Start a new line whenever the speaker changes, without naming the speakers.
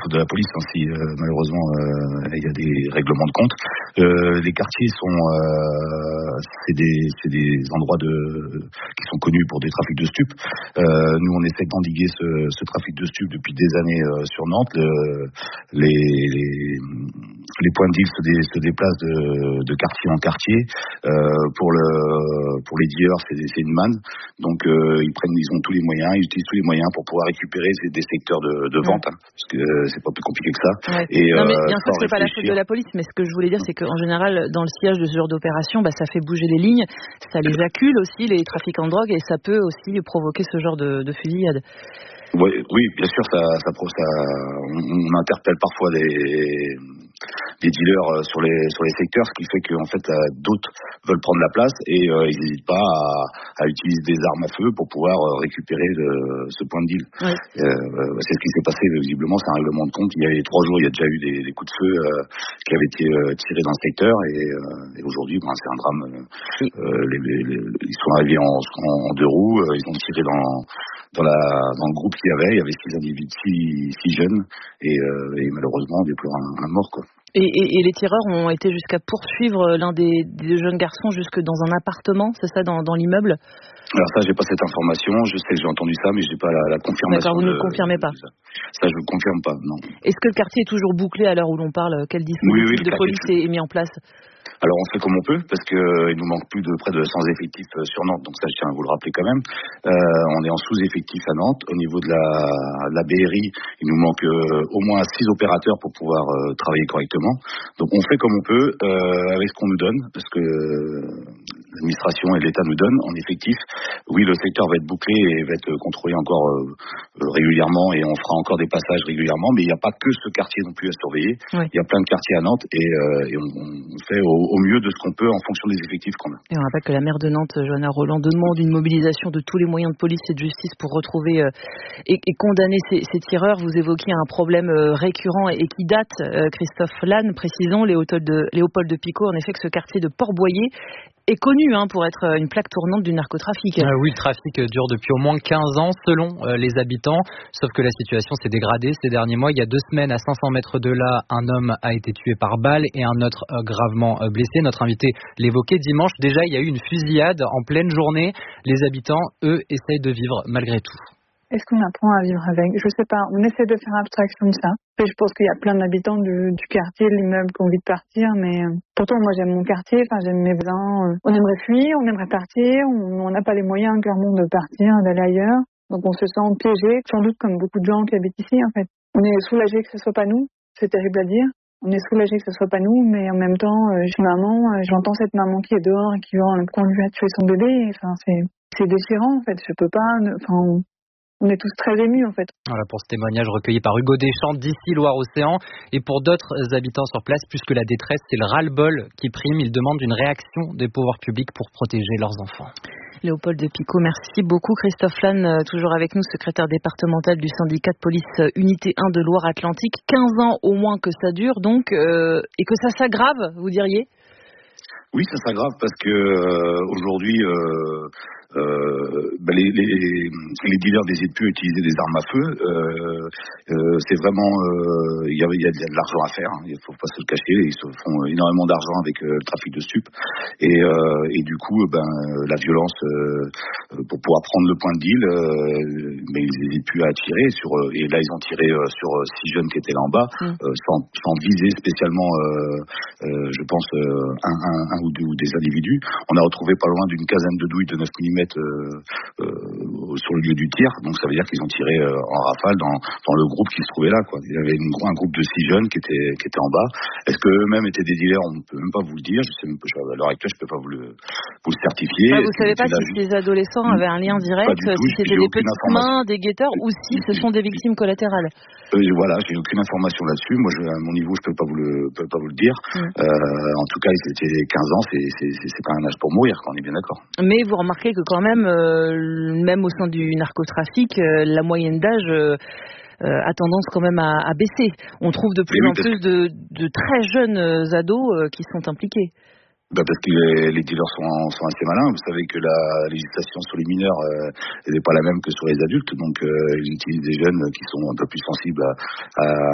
faute de la police, hein, si malheureusement il y a des règlements de compte. Les quartiers c'est des endroits qui sont connus pour des trafics de stupes. Nous, on essaie d'endiguer ce trafic de stupes depuis des années sur Nantes. Les points de deal se déplacent de quartier en quartier. Pour les dealers, c'est une manne. Donc ils ont tous les moyens, ils utilisent tous les moyens pour pouvoir récupérer des secteurs de vente, hein, parce que c'est pas plus compliqué que ça.
Ouais. Non, mais bien sûr, c'est pas la faute de la police, mais ce que je voulais dire, c'est qu'en général, dans le sillage de ce genre d'opération, ça fait bouger les lignes, ça les accule aussi, les trafiquants de drogue, et ça peut aussi provoquer ce genre de fusillade.
Oui, bien sûr, on interpelle parfois des dealers sur les secteurs, ce qui fait qu'en fait d'autres veulent prendre la place et ils n'hésitent pas à utiliser des armes à feu pour pouvoir récupérer ce point de deal.
Oui.
C'est ce qui s'est passé visiblement, c'est un règlement de compte. Il y a 3 jours, il y a déjà eu des coups de feu qui avaient été tirés dans le secteur et aujourd'hui, c'est un drame. Ils sont arrivés en 2 roues, ils ont tiré dans le groupe qu'il y avait 6 individus, 6 jeunes et malheureusement on déplore un mort, quoi.
Et les tireurs ont été jusqu'à poursuivre l'un des 2 jeunes garçons jusque dans un appartement, c'est ça, dans l'immeuble?
Alors ça, j'ai pas cette information. Je sais que j'ai entendu ça, mais j'ai pas la confirmation.
D'accord, vous ne le confirmez pas.
Ça, je ne confirme pas, non.
Est-ce que le quartier est toujours bouclé à l'heure où l'on parle? Quel dispositif de police est mis en place?
Alors on fait comme on peut, parce que il nous manque plus de près de 100 effectifs sur Nantes, donc ça je tiens à vous le rappeler quand même. On est en sous-effectif à Nantes. Au niveau de la BRI, il nous manque au moins 6 opérateurs pour pouvoir travailler correctement. Donc on fait comme on peut, avec ce qu'on nous donne, parce que l'administration et l'État nous donnent en effectif. Oui, le secteur va être bouclé et va être contrôlé encore régulièrement, et on fera encore des passages régulièrement, mais il n'y a pas que ce quartier non plus à surveiller. Oui. Il y a plein de quartiers à Nantes et on fait au mieux de ce qu'on peut en fonction des effectifs qu'on a.
Et on rappelle que la maire de Nantes, Johanna Rolland, demande une mobilisation de tous les moyens de police et de justice pour retrouver et condamner ces tireurs. Vous évoquiez un problème récurrent et qui date, Christophe Lannes, précisons, Léopold de Picot, en effet, que ce quartier de Port-Boyer est connu pour être une plaque tournante du narcotrafic.
Oui, le trafic dure depuis au moins 15 ans selon les habitants, sauf que la situation s'est dégradée ces derniers mois. Il y a 2 semaines, à 500 mètres de là, un homme a été tué par balle et un autre gravement blessé. Notre invité l'évoquait dimanche. Déjà, il y a eu une fusillade en pleine journée. Les habitants, eux, essayent de vivre malgré tout.
Est-ce qu'on apprend à vivre avec? Je sais pas, on essaie de faire abstraction de ça. Et je pense qu'il y a plein d'habitants du quartier, de l'immeuble qui ont envie de partir, mais pourtant moi j'aime mon quartier, j'aime mes voisins. On aimerait fuir, on aimerait partir, on n'a pas les moyens clairement de partir, d'aller ailleurs. Donc on se sent piégé, sans doute comme beaucoup de gens qui habitent ici en fait. On est soulagé que ce soit pas nous, c'est terrible à dire. On est soulagé que ce soit pas nous, mais en même temps, je suis maman, j'entends cette maman qui est dehors et qui conduit à tuer son bébé. C'est déchirant en fait. Je peux pas. On est tous très émus en fait.
Voilà pour ce témoignage recueilli par Hugo Deschamps d'ici Loire-Océan. Et pour d'autres habitants sur place, plus que la détresse, c'est le ras-le-bol qui prime. Ils demandent une réaction des pouvoirs publics pour protéger leurs enfants.
Léopold de Picot, merci beaucoup. Christophe Lannes, toujours avec nous, secrétaire départemental du syndicat de police Unité 1 de Loire-Atlantique. 15 ans au moins que ça dure donc, et que ça s'aggrave, vous diriez?
Oui, ça s'aggrave parce que aujourd'hui, les dealers n'hésitent plus à utiliser des armes à feu. C'est vraiment, il y a de l'argent à faire. Il faut pas se le cacher. Ils se font énormément d'argent avec le trafic de stupes. Et du coup, la violence pour pouvoir prendre le point de deal, mais ils n'hésitent plus à tirer sur. Et là, ils ont tiré sur 6 jeunes qui étaient là en bas, sans viser spécialement, je pense, un ou des individus. On a retrouvé pas loin d'une quinzaine de douilles de 9 mm sur le lieu du tir, donc ça veut dire qu'ils ont tiré en rafale dans le groupe qui se trouvait là, quoi. Il y avait un groupe de 6 jeunes qui étaient en bas. Est-ce que eux-mêmes étaient des dealers? On ne peut même pas vous le dire. Je sais même pas, à l'heure actuelle, je peux pas vous le certifier.
Vous savez pas si ces adolescents avaient un lien direct, si c'était des petites mains, des guetteurs, ou si ce sont des victimes collatérales?
Voilà, j'ai aucune information là-dessus. Moi, à mon niveau, je peux pas vous le dire. En tout cas, c'était 15 ans, c'est pas un âge pour mourir, on est bien d'accord.
Mais vous remarquez que quand même, même au sein du narcotrafic, la moyenne d'âge a tendance quand même à baisser. On trouve de plus en plus de très jeunes ados qui sont impliqués.
Parce que les dealers sont assez malins. Vous savez que la législation sur les mineurs n'est pas la même que sur les adultes, donc ils utilisent des jeunes qui sont un peu plus sensibles à